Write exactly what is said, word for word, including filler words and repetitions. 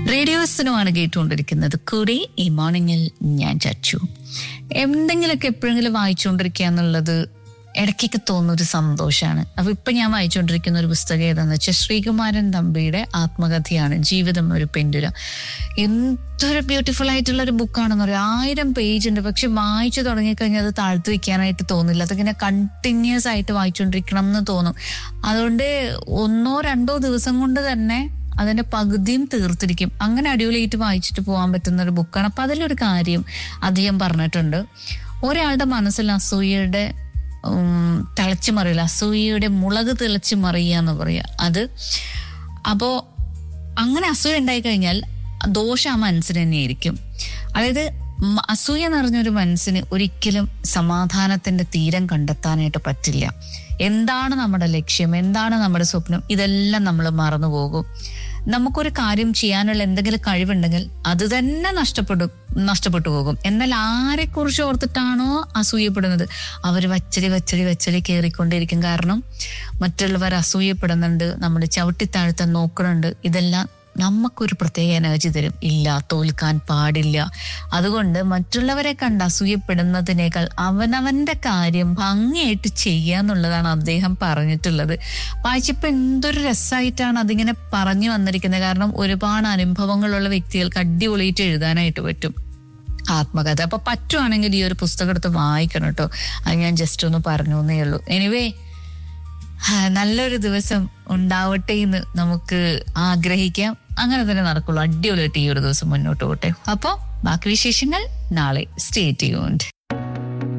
റേഡിയോസിനുമാണ് കേട്ടുകൊണ്ടിരിക്കുന്നത്. കൂടെ ഈ മോർണിംഗിൽ ഞാൻ ചച്ചു. എന്തെങ്കിലുമൊക്കെ എപ്പോഴെങ്കിലും വായിച്ചുകൊണ്ടിരിക്കുക എന്നുള്ളത് ഇടയ്ക്കൊക്കെ തോന്നുന്നൊരു സന്തോഷമാണ്. അപ്പൊ ഇപ്പൊ ഞാൻ വായിച്ചുകൊണ്ടിരിക്കുന്ന ഒരു പുസ്തകം ഏതാന്ന് വെച്ചാൽ ശ്രീകുമാരൻ തമ്പിയുടെ ആത്മകഥയാണ് ജീവിതം ഒരു പെൻഡുല. എന്തൊരു ബ്യൂട്ടിഫുൾ ആയിട്ടുള്ള ഒരു ബുക്കാണെന്ന് പറയാം. ആയിരം പേജ് ഉണ്ട്. പക്ഷെ വായിച്ചു തുടങ്ങിക്കഴിഞ്ഞാൽ അത് താഴ്ത്തു വെക്കാനായിട്ട് തോന്നില്ല. അതിങ്ങനെ കണ്ടിന്യൂസ് ആയിട്ട് വായിച്ചുകൊണ്ടിരിക്കണം എന്ന് തോന്നും. അതുകൊണ്ട് ഒന്നോ രണ്ടോ ദിവസം കൊണ്ട് തന്നെ അതിന്റെ പകുതിയും തീർത്തിരിക്കും. അങ്ങനെ അടിപൊളിയായിട്ട് വായിച്ചിട്ട് പോകാൻ പറ്റുന്ന ഒരു ബുക്കാണ്. അപ്പൊ അതിലൊരു കാര്യം അദ്ദേഹം പറഞ്ഞിട്ടുണ്ട്. ഒരാളുടെ മനസ്സിൽ അസൂയയുടെ തിളച്ചു മറിയില്ല, അസൂയയുടെ മുളക് തിളച്ചു മറിയുക എന്ന് പറയുക. അത് അപ്പോ അങ്ങനെ അസൂയ ഉണ്ടായി കഴിഞ്ഞാൽ ദോഷം ആ മനസ്സിന് തന്നെയായിരിക്കും. അതായത് അസൂയ നിറഞ്ഞൊരു മനസ്സിന് ഒരിക്കലും സമാധാനത്തിന്റെ തീരം കണ്ടെത്താനായിട്ട് പറ്റില്ല. എന്താണ് നമ്മുടെ ലക്ഷ്യം, എന്താണ് നമ്മുടെ സ്വപ്നം, ഇതെല്ലാം നമ്മൾ മറന്നു പോകും. നമുക്കൊരു കാര്യം ചെയ്യാനുള്ള എന്തെങ്കിലും കഴിവുണ്ടെങ്കിൽ അത് തന്നെ നഷ്ടപ്പെടും നഷ്ടപ്പെട്ടു പോകും. എന്നാൽ ആരെക്കുറിച്ച് ഓർത്തിട്ടാണോ അസൂയപ്പെടുന്നത് അവർ വച്ചടി വച്ചടി വച്ചടി കയറിക്കൊണ്ടിരിക്കും. കാരണം മറ്റുള്ളവർ അസൂയപ്പെടുന്നുണ്ട്, നമ്മൾ ചവിട്ടിത്താഴ്ത്താൻ നോക്കുന്നുണ്ട്. ഇതെല്ലാം നമുക്കൊരു പ്രത്യേക എനർജി തരും. ഇല്ല, തോൽക്കാൻ പാടില്ല. അതുകൊണ്ട് മറ്റുള്ളവരെ കണ്ട് അസൂയപ്പെടുന്നതിനേക്കാൾ അവനവന്റെ കാര്യം ഭംഗിയായിട്ട് ചെയ്യാന്നുള്ളതാണ് അദ്ദേഹം പറഞ്ഞിട്ടുള്ളത്. വായിച്ചപ്പോ എന്തൊരു രസമായിട്ടാണ് അതിങ്ങനെ പറഞ്ഞു വന്നിരിക്കുന്നത്. കാരണം ഒരുപാട് അനുഭവങ്ങളുള്ള വ്യക്തികൾക്ക് അടിപൊളിയായിട്ട് എഴുതാനായിട്ട് പറ്റും ആത്മകഥ. അപ്പൊ പറ്റുവാണെങ്കിൽ ഈ ഒരു പുസ്തകം എടുത്ത് വായിക്കണം കേട്ടോ. അത് ഞാൻ ജസ്റ്റ് ഒന്ന് പറഞ്ഞു എന്നേ ഉള്ളൂ. എനിവേ, നല്ലൊരു ദിവസം ഉണ്ടാവട്ടെ എന്ന് നമുക്ക് ആഗ്രഹിക്കാം. അങ്ങനെ തന്നെ നടക്കുള്ളൂ. അടിപൊളിയായിട്ട് ഈ ഒരു ദിവസം മുന്നോട്ട് പോട്ടെ. അപ്പൊ ബാക്കി വിശേഷങ്ങൾ നാളെ. Stay tuned.